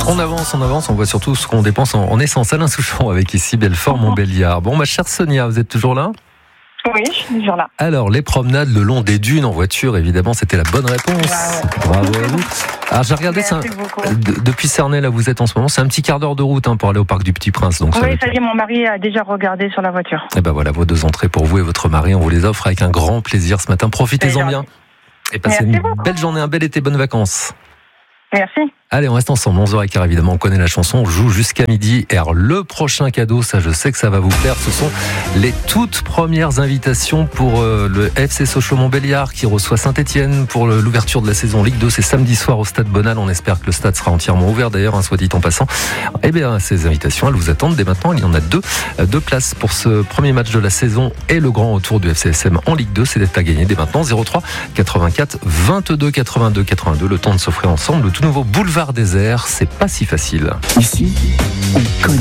On avance, on voit surtout ce qu'on dépense en essence. Alain Souchon avec ici Belfort Montbéliard. Bon, ma chère Sonia, vous êtes toujours là ? Oui, je suis toujours là. Alors, les promenades le long des dunes en voiture, évidemment, c'était la bonne réponse. Bravo à vous. Alors, j'ai regardé ça. Depuis Cernay, là, vous êtes en ce moment. C'est un petit quart d'heure de route pour aller au Parc du Petit Prince. Donc, oui, ça y est, mon mari a déjà regardé sur la voiture. Et ben voilà, vos 2 entrées pour vous et votre mari. On vous les offre avec un grand plaisir ce matin. Profitez-en bien. Et passez une belle journée, un bel été, bonnes vacances. Merci. Allez, on reste ensemble, 11h15 évidemment, on connaît la chanson, on joue jusqu'à midi. Et alors, le prochain cadeau, ça je sais que ça va vous plaire, ce sont les toutes premières invitations pour le FC Sochaux-Montbéliard qui reçoit Saint-Etienne pour l'ouverture de la saison Ligue 2. C'est samedi soir au Stade Bonal, on espère que le stade sera entièrement ouvert d'ailleurs, soit dit en passant. Eh bien, ces invitations, elles vous attendent dès maintenant, il y en a deux places pour ce premier match de la saison et le grand retour du FCSM en Ligue 2, c'est à gagner dès maintenant, 03 84 22 82 82, le temps de s'offrir ensemble le tout nouveau Boulevard Désert, c'est pas si facile. Ici, on connaît